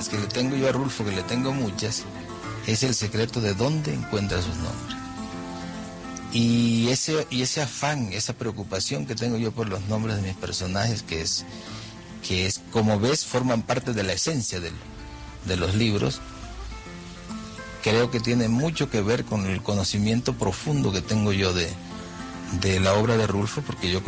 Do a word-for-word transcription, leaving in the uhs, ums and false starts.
interrogantes que le tengo yo a Rulfo, que le tengo muchas, es el secreto de dónde encuentra sus nombres. Y ese, y ese afán, esa preocupación que tengo yo por los nombres de mis personajes, que es, que es como ves, forman parte de la esencia del, de los libros, creo que tiene mucho que ver con el conocimiento profundo que tengo yo de, de la obra de Rulfo, porque yo